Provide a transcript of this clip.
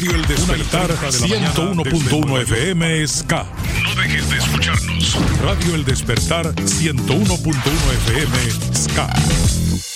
Radio El Despertar 101.1 FM Ska. No dejes de escucharnos. Radio El Despertar 101.1 FM Ska.